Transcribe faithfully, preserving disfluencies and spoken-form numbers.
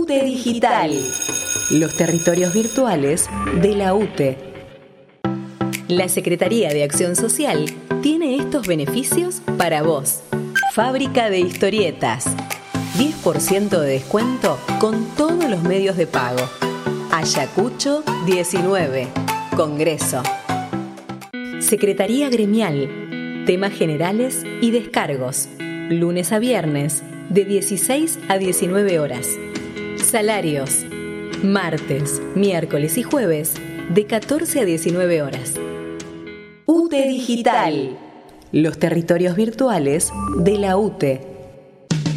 U T E Digital, los territorios virtuales de la U T E. La Secretaría de Acción Social tiene estos beneficios para vos. Fábrica de historietas. diez por ciento de descuento con todos los medios de pago. Ayacucho diecinueve. Congreso. Secretaría Gremial. Temas generales y descargos. Lunes a viernes, de dieciséis a diecinueve horas. Salarios. Martes, miércoles y jueves, de catorce a diecinueve horas. U T E Digital. Los territorios virtuales de la U T E.